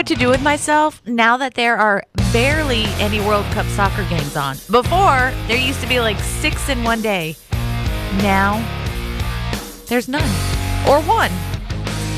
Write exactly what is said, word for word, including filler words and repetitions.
what to do with myself now that there are barely any World Cup soccer games on. Before, there used to be like six in one day. Now, there's none. Or one.